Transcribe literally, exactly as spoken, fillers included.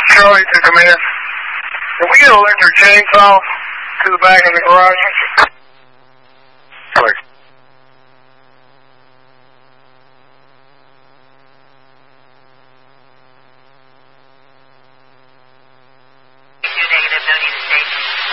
Charlie to command. Can we get an electric chainsaw to the back of the garage?